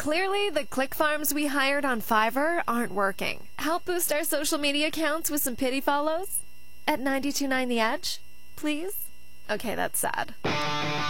Clearly, the click farms we hired on Fiverr aren't working. Help boost our social media accounts with some pity follows? At 929 The Edge? Please? Okay, that's sad.